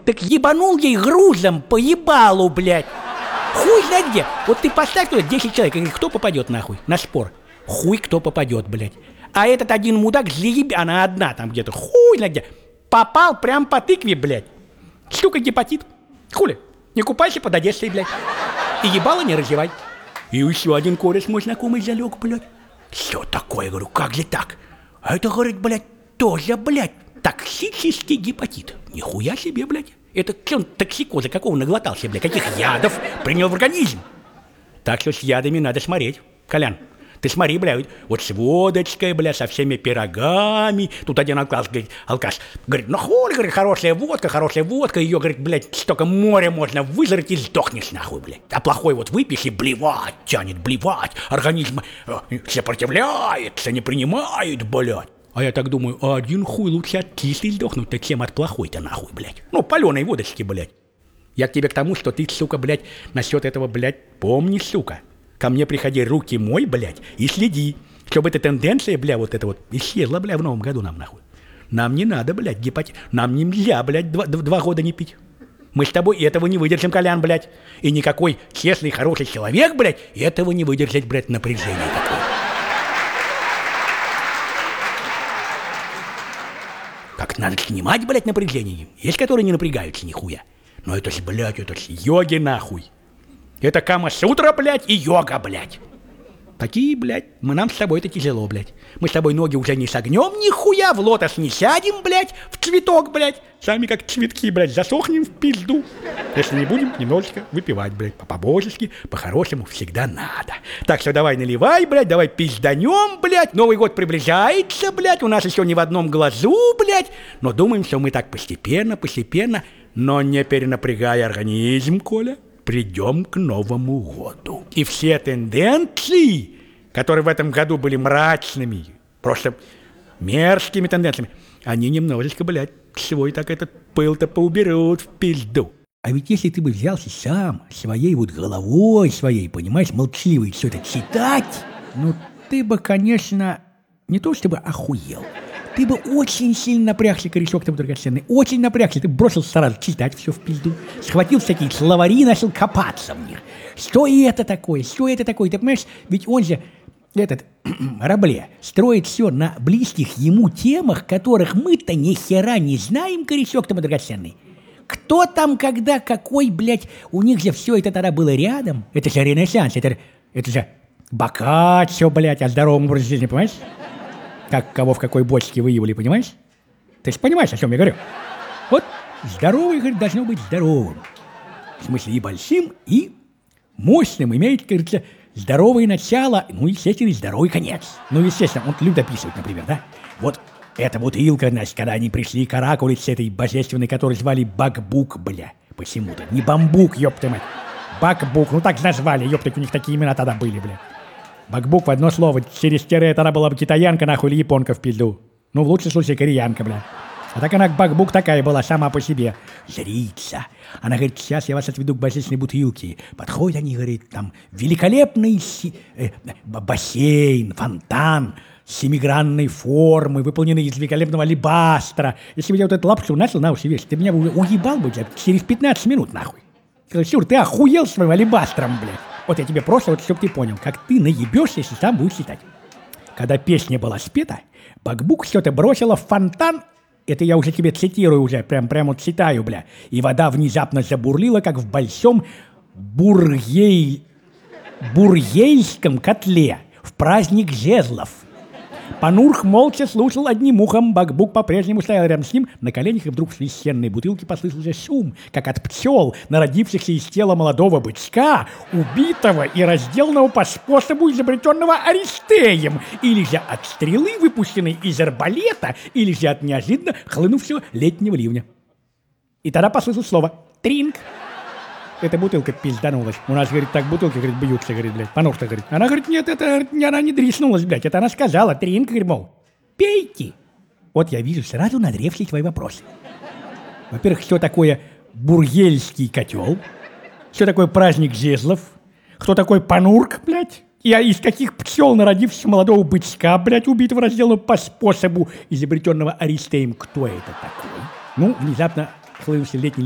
так ебанул ей грузом по ебалу, блядь. Хуй знает где. Вот ты поставь туда 10 человек, и говорит, кто попадет нахуй на спор? Хуй кто попадет, блядь. А этот один мудак она одна там где-то, хуй знает где. Попал прям по тыкве, блядь. Сука, гепатит. Хули, не купайся под Одессой, блядь. И ебало не раздевай. И еще один кореш мой знакомый залег, блядь. Что такое, говорю, как же так? А это, говорит, блядь, тоже, блядь, токсический гепатит. Нихуя себе, блядь. Это он токсикоза какого наглотался, блядь, каких ядов принял в организм. Так что с ядами надо смотреть, Колян. Ты смотри, блядь, вот с водочкой, блядь, со всеми пирогами. Тут один алкаш говорит, ну хули, говорит, хорошая водка, ее, говорит, блядь, столько моря можно вызрать и сдохнешь нахуй, блядь. А плохой вот выпьешь и блевать тянет, блевать. Организм сопротивляется, не принимает, блядь. А я так думаю, один хуй лучше от кислой сдохнуть, чем от плохой-то нахуй, блядь. Ну, паленой водочки, блядь. Я к тебе к тому, что ты, сука, блядь, насчет этого, блядь, помни, сука. Ко мне приходи, руки мой, блядь, и следи, чтобы эта тенденция, бля, вот эта вот исчезла, бля, в новом году нам, нахуй. Нам не надо, блядь, гепатит. Нам нельзя, блядь, два года не пить. Мы с тобой этого не выдержим, Колян, блядь. И никакой честный, хороший человек, блядь, этого не выдержать, блядь, напряжение такое. Как надо снимать, блядь, напряжение. Есть, которые не напрягаются нихуя. Но это ж, блядь, это ж йоги, нахуй. Это Кама-сутра, блядь, и йога, блядь. Такие, блядь, нам с тобой это тяжело, блядь. Мы с тобой ноги уже не согнем нихуя, в лотос не сядем, блядь, в цветок, блядь. Сами как цветки, блядь, засохнем в пизду. Если не будем немножечко выпивать, блядь, по-божески, по-хорошему всегда надо. Так что давай наливай, блядь, давай пизданем, блядь. Новый год приближается, блядь, у нас еще не в одном глазу, блядь. Но думаем, что мы так постепенно, но не перенапрягая организм, Коля, придем к Новому году. И все тенденции, которые в этом году были мрачными, просто мерзкими тенденциями, они немножечко, блядь, свой так этот пыл-то поуберут в пизду. А ведь если ты бы взялся сам, своей вот головой своей, понимаешь, молчаливой все это читать, ну ты бы, конечно, не то чтобы охуел, ты бы очень сильно напрягся, корешок ты драгоценный, очень напрягся, ты бросился сразу читать все в пизду, схватил всякие словари и начал копаться в них. Что это такое, ты понимаешь, ведь он же, этот Рабле, строит все на близких ему темах, которых мы-то ни хера не знаем, корешок ты драгоценный. Кто там, когда, какой, блядь, у них же все это тогда было рядом, это же Ренессанс, это же Боккаччо, блядь, о здоровом образе жизни, понимаешь? Как кого в какой бочке выебали, понимаешь? Ты же понимаешь, о чем я говорю? Вот здоровый, говорит, должно быть здоровым. В смысле и большим, и мощным. Имеет, говорится, здоровое начало, ну, естественно, и здоровый конец. Ну, естественно, он любит описывать, например, да? Вот эта бутылка, значит, когда они пришли каракулить с этой божественной, которую звали Бакбук, бля, почему-то. Не Бамбук, ёпта мать. Бакбук, ну так назвали, ёпта, у них такие имена тогда были, бля. Бакбук в одно слово, через тире тогда была бы китаянка, нахуй, или японка в пизду. Ну, в лучшем случае, кореянка, бля. А так она, Бакбук, такая была сама по себе. Жрица. Она говорит, сейчас я вас отведу к божественной бутылке. Подходят они, говорит, там великолепный бассейн, фонтан семигранной формы, выполненный из великолепного алебастра. Если бы я вот эту лапшу начал на уши вешать, ты меня бы уебал бы через 15 минут, нахуй. Сюр, ты охуел своим алебастром, блядь. Вот я тебе просто, вот чтоб ты понял, как ты наебешься, если сам будешь читать. Когда песня была спета, Бакбук все-то бросила в фонтан, это я уже тебе цитирую уже, прям вот читаю, бля, и вода внезапно забурлила, как в большом бургейском котле в праздник жезлов. Панурх молча слушал одним ухом, Бакбук по-прежнему стоял рядом с ним, на коленях, и вдруг в священной бутылке послышался шум, как от пчел, народившихся из тела молодого бычка, убитого и разделанного по способу, изобретенного Аристеем, или же от стрелы, выпущенной из арбалета, или же от неожиданно хлынувшего летнего ливня. И тогда послышалось слово «тринг». Эта бутылка пизданулась. У нас, говорит, так бутылки, говорит, бьются, говорит, блядь. Панур-то, говорит. Она, говорит, нет, это она не дриснулась, блядь. Это она сказала, тринг, говорит, мол, пейте. Вот я вижу сразу надревшие твои вопросы. Во-первых, что такое бургельский котел? Что такое праздник жезлов? Кто такой Панурк, блядь? И из каких пчел народившегося молодого бычка, блядь, убитого, разделанного по способу, изобретенного Аристеем? Кто это такой? Ну, внезапно хлынувший летний